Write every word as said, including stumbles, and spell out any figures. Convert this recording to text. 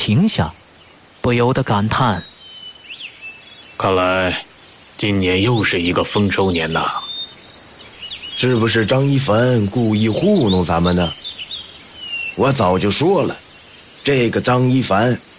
停下，不由得感叹： 看来今年又是一个丰收年呐。 是不是张一凡故意糊弄咱们呢？我早就说了，这个张一凡